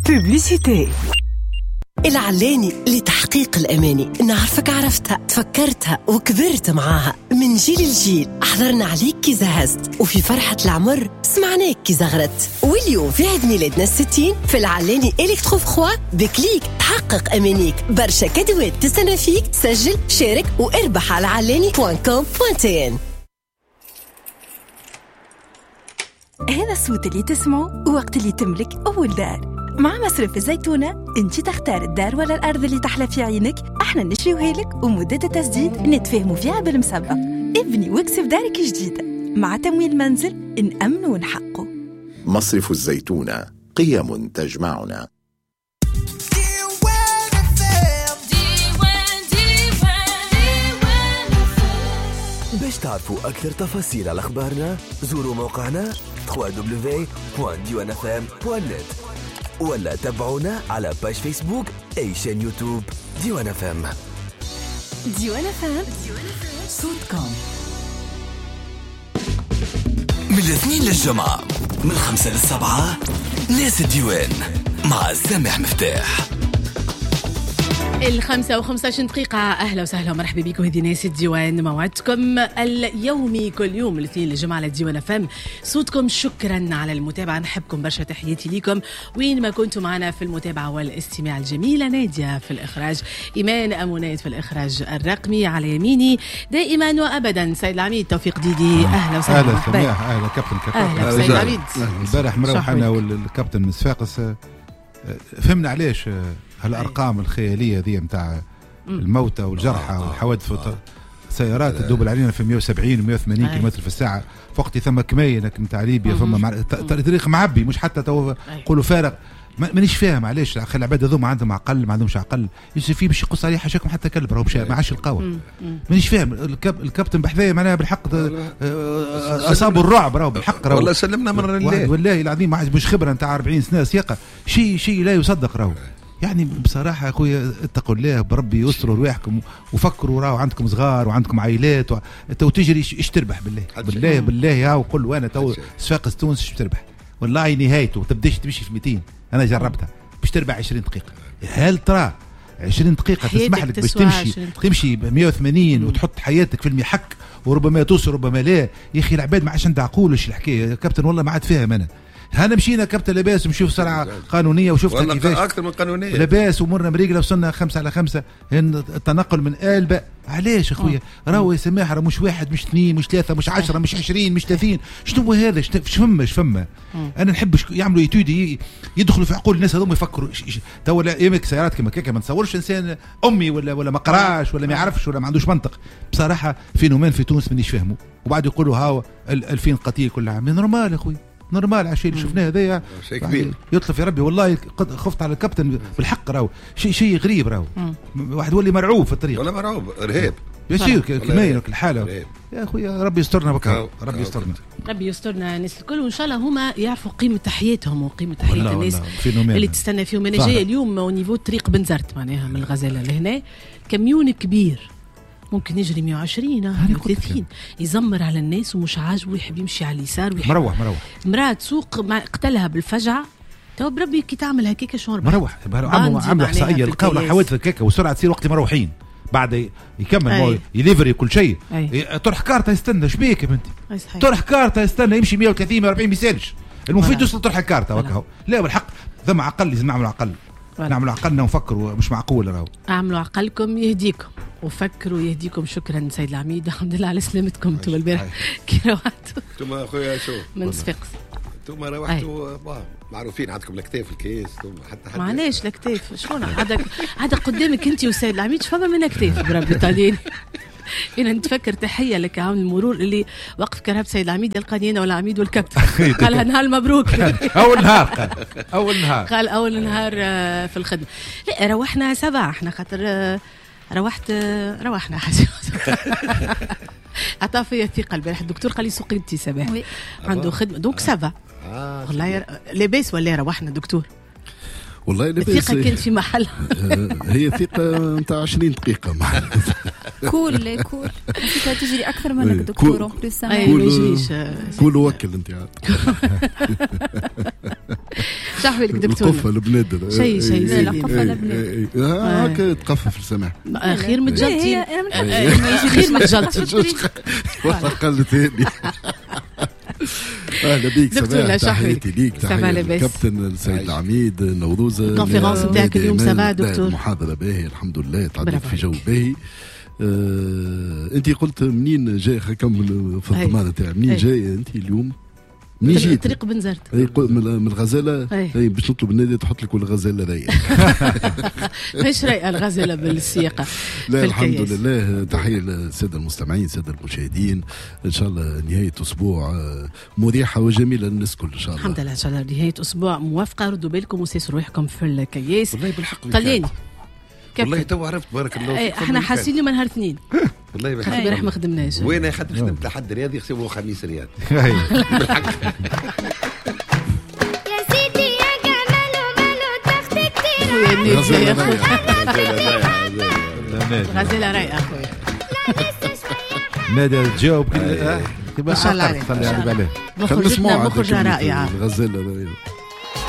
بوبليسيتي. العلاني لتحقيق الأماني. نعرفك عرفتها، فكرتها وكبرت معاها من جيل الجيل. أحضرنا عليك كي زهزت، وفي فرحة العمر سمعناك كي زغرت. واليوم في عيد ميلادنا 60 في العلاني إلكتروفخوا بكليك تحقق أمانيك. برشا كادوات تستنى فيك. سجل، شارك واربح على علاني.com.tn. هذا الصوت اللي تسمعه وقت اللي تملك أول دار. مع مصرف الزيتونة انت تختار الدار ولا الأرض اللي تحلى في عينك. احنا نشريوها لك ومدة التسديد نتفاهموا فيها بالمسبق. ابني واكسب دارك جديدة مع تمويل منزل نأمن ونحقه. مصرف الزيتونة، قيم تجمعنا. باش تعرفوا أكثر تفاصيل على أخبارنا زوروا موقعنا www.diwanfm.net ولا تابعونا على باج فيسبوك أي شان يوتيوب ديوان اف ام. ديوان اف ام صوتكم. من الاثنين للجمعة من 5 ل7 ناس الديوان مع سامح مفتاح. 5:15 دقيقة. أهلا وسهلا ومرحبا بكم. هذه ناس الديوان، موعدكم اليومي كل يوم الاثنين للجمعة على الديوان أفهم صوتكم. شكرا على المتابعة، نحبكم برشا، تحياتي لكم وين ما كنتم معنا في المتابعة والاستماع. الجميلة نادية في الإخراج، إيمان أمونات في الإخراج الرقمي، على يميني دائما وأبدا سيد العميد توفيق ديدي. أهلا وسهلا. أهلا سماح، أهلا كابتن أهلا سيد العميد. البارح مروح أنا والكابتن من صفاقس فهمنا عليش هالأرقام الخيالية ذي متاع الموتى والجرحى والحوادث. سيارات تدوب علينا في 170 و 180 كيلومتر في الساعة. فوقت ثم كمية متاع ليبيا فما تاريخ معبي، مش حتى قولوا فارغ. مانيش فاهم علاش خلي العباد هذوما عندهم عقل، ما عندهمش عقل. يوسف باش يقص عليه حاشاكم حتى كلب راهو ما عادش القوة. مانيش فاهم. الكابتن بحذايا معناها بالحق اصابوا الرعب راهو بالحق راهو. والله سلمنا من الله والله العظيم. مش خبرة نتاع 40 سنة سياقة، شيء لا يصدق راهو. يعني بصراحة يا أخويا اتقوا الله بربي، يسروا رواحكم وفكروا. راهو عندكم صغار وعندكم عائلات تو تجري ايش تربح بالله يا وقل. وانا تو صفاقس تونس ايش تربح والله نهايته. تبداش تمشي في 200. انا جربتها باش تربح 20 دقيقة. هل ترى 20 دقيقة تسمح لك باش تمشي ب 180 وتحط حياتك في المحك، وربما توصل ربما لا. يا اخي العباد ما عادش عندها عقول. ايش الحكاية يا كابتن؟ والله ما عاد فاهم انا مشينا كابتن لاباس ونشوف سرعة قانونية وشفتها كيفاش أكثر من قانونية لاباس، ومرنا مريقلة وصلنا 5/5. التنقل من آلبة. علاش أخويا؟ راهو يا سماح راه مش 1 مش 2 مش 3 مش 10 مش 20 مش 30. شنو هذا؟ ايش فما أنا نحب يعملوا يتودي يدخلوا في عقول الناس هذوما يفكروا. تو يمك سيارات كما كيكا ما نتصورش إنسان أمي ولا ما قراش ولا ما يعرفش ولا ما عندوش منطق. بصراحة فينومين في تونس مانيش فاهمه. وبعد يقولوا هاو 2000 قتيل كل عام. نورمال يا أخوي، نورمال. عشان اللي شفناه هذايا شيء كبير. يطلب يا ربي والله قد خفت على الكابتن بالحق. راهو شيء غريب. راهو واحد يولي مرعوب في الطريق. ولا مرعوب ارهاب يصير كمية الحالة. يا اخويا ربي يسترنا بكره. ربي يسترنا الناس الكل، وان شاء الله هما يعرفوا قيمة حياتهم وقيمة حياة الناس اللي تستنى فيهم. انا جاي اليوم ونيفو طريق بنزرت معناها من الغزالة لهنا كميون كبير ممكن يجري 120 30 يزمر على الناس ومش عاجبه، يحب يمشي على اليسار مروح مرأة تسوق قتلها بالفجعة. تو بربي كي تعمل هكاك شو مروح عملوا احصائيه لقاو حوادث هكاك والسرعه تصير وقت مروحين بعد يكمل يليفري كل شيء. طرح كارته يستنى شبيك يا بنتي؟ طرح كارته يستنى يمشي 130 140 ما يسالش. المفيد يوصل طرح كارته وكاو. لا بالحق ثم عقل لازم نعمل عقل. نعملوا عقلنا ونفكروا. مش معقول راهو. اعملوا عقلكم يهديكم وفكروا يهديكم. شكرا سيد العميد، الحمد لله على سلامتكم. انتم البارح كي روحتوا انتم اخويا شو من صفاقس؟ انتم روحتوا معروفين عندكم الكتاف الكيس حتى معناش الكتاف. شلون هذا قدامك انت وسيد العميد شفنا من كتاف بربي طالين. أنا نتفكر تحية لك عون المرور اللي وقف كرهب سيد العميد يلقاني أنا والعميد والكابتن قال نهار مبروك. أول نهار قال أول نهار في الخدمة. لا روحنا سبع احنا خاطر روحنا حاجة عطا فيا الثقة البارح. الدكتور قال لي سوقي انتي صباح عنده خدمة دونك سافا. والله لاباس ولا روحنا دكتور؟ والله الثقة كانت في محلها. هي ثقة نتاع 20 دقيقة. كول تجري أكثر منك دكتور. كول وكل انت شحوي لك دكتور القفة البنادر شيء لا قفة البنادر هكا تقفف السماح خير متجلطين خير متجلطين والله قلت هذه. اهلا بيك دكتور تحياتي ليك تحياتي الكابتن السيد العميد نوروز. الكونفرنس نتاعك اليوم سافا دكتور؟ المحاضره باهي الحمد لله تعديت في جو باهي. انت قلت منين جاي خكمل في الضمان تاعي منين جاي انت اليوم؟ منين جيت؟ طريق بنزرت من الغزاله باش نطلب النادي تحط لك الغزاله رايقه. مش رايقه الغزاله بالسياقه. لا الحمد لله. تحيه للساده المستمعين الساده المشاهدين. ان شاء الله نهايه اسبوع مريحه وجميله للناس الكل ان شاء الله. الحمد لله ان شاء الله نهايه اسبوع موافقه. ردوا بالكم وسيسوا روحكم في الكياس. والله بالحق قليني والله تو عرفت بارك الله فيك. احنا حاسين اليوم نهار اثنين والله بالحق امبارح ما خدمناش. وين خدمت لحد رياضي يخسروا خميس رياضي بالحق. يا سيدي يا جمال وماله تختك كتير يا اخويا غزاله رايقه اخويا. نادي تجاوب كذا ما شاء الله عليك. خلي عليه مخرجتنا مخرجه رائعه. الغزاله